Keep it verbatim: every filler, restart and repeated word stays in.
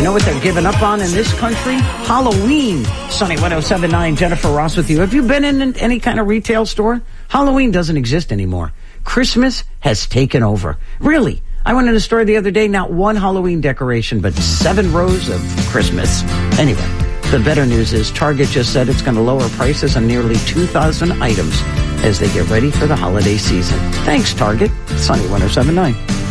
You know what they're giving up on in this country? Halloween. Sunny one oh seven point nine, Jennifer Ross with you. Have you been in any kind of retail store? Halloween doesn't exist anymore. Christmas has taken over. Really. I went in a store the other day, not one Halloween decoration, but seven rows of Christmas. Anyway, the better news is Target just said it's going to lower prices on nearly two thousand items as they get ready for the holiday season. Thanks, Target. Sunny one oh seven point nine.